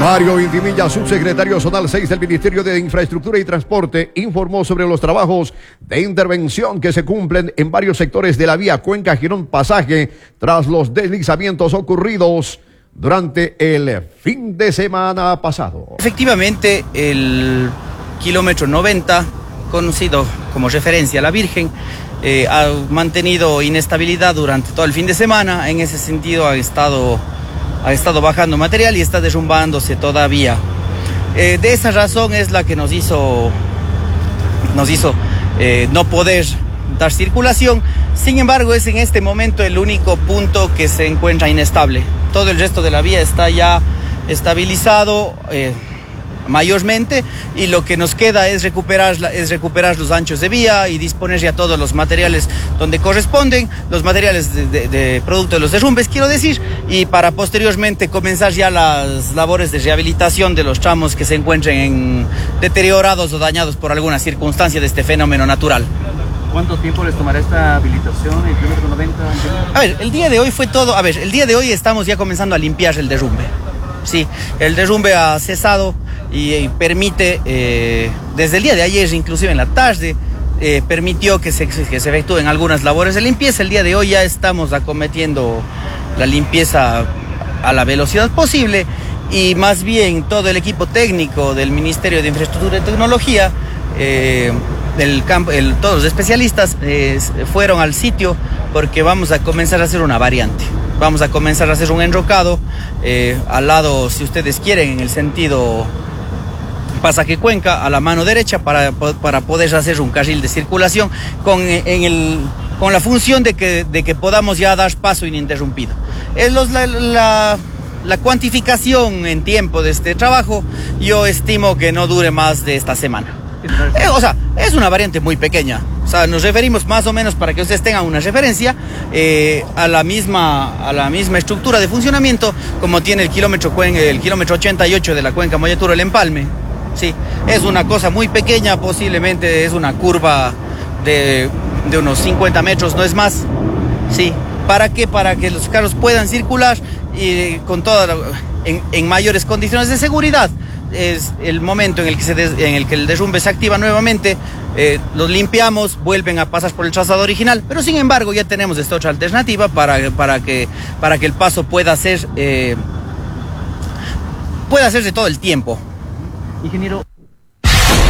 Mario Intimilla, subsecretario zonal 6 del Ministerio de Infraestructura y Transporte, informó sobre los trabajos de intervención que se cumplen en varios sectores de la vía Cuenca-Girón Pasaje tras los deslizamientos ocurridos durante el fin de semana pasado. Efectivamente, el kilómetro 90, conocido como referencia a la Virgen, ha mantenido inestabilidad durante todo el fin de semana. En ese sentido ha estado bajando material y está derrumbándose todavía. De esa razón es la que nos hizo no poder dar circulación. Sin embargo, es en este momento el único punto que se encuentra inestable. Todo el resto de la vía está ya estabilizado mayormente, y lo que nos queda es recuperar los anchos de vía y disponer ya todos los materiales donde corresponden, los materiales de producto de los derrumbes, quiero decir, y para posteriormente comenzar ya las labores de rehabilitación de los tramos que se encuentren deteriorados o dañados por alguna circunstancia de este fenómeno natural. ¿Cuánto tiempo les tomará esta habilitación, el kilómetro 90? A ver, el día de hoy fue todo. A ver, el día de hoy estamos ya comenzando a limpiar el derrumbe. Sí, el derrumbe ha cesado y permite, desde el día de ayer, inclusive en la tarde, permitió que se efectúen algunas labores de limpieza. El día de hoy ya estamos acometiendo la limpieza a la velocidad posible, y más bien todo el equipo técnico del Ministerio de Infraestructura y Tecnología, todos los especialistas fueron al sitio, porque vamos a comenzar a hacer una variante. Vamos a comenzar a hacer un enrocado al lado, si ustedes quieren, en el sentido Pasaje Cuenca, a la mano derecha, para poder hacer un carril de circulación con la función de que podamos ya dar paso ininterrumpido. La cuantificación en tiempo de este trabajo, yo estimo que no dure más de esta semana. Es una variante muy pequeña. O sea, nos referimos más o menos, para que ustedes tengan una referencia, a la misma estructura de funcionamiento como tiene el kilómetro 88 de la cuenca Moyaturo El Empalme. Sí, es una cosa muy pequeña, posiblemente es una curva de unos 50 metros, no es más. Sí, ¿para qué? Para que los carros puedan circular y en mayores condiciones de seguridad. Es el momento en el que el derrumbe se activa nuevamente, los limpiamos, vuelven a pasar por el trazado original, pero sin embargo ya tenemos esta otra alternativa para que el paso pueda hacerse todo el tiempo. Ingeniero,